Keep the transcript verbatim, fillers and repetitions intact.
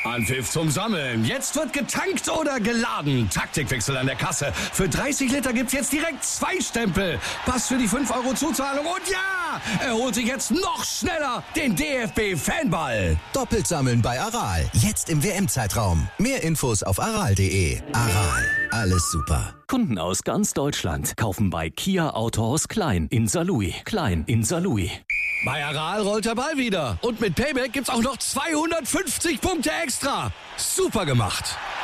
Anpfiff zum Sammeln. Jetzt wird getankt oder geladen. Taktikwechsel an der Kasse. Für dreißig Liter gibt's jetzt direkt zwei Stempel. Pass für die fünf Euro Zuzahlung und ja, er holt sich jetzt noch schneller den D F B-Fanball. Doppelt sammeln bei Aral. Jetzt im W M-Zeitraum. Mehr Infos auf aral punkt de. Aral. Alles super. Kunden aus ganz Deutschland kaufen bei Kia Autohaus Klein in Saarlouis. Klein in Saarlouis. Bei Aral rollt der Ball wieder. Und mit Payback gibt's auch noch zweihundertfünfzig Punkte extra. Super gemacht.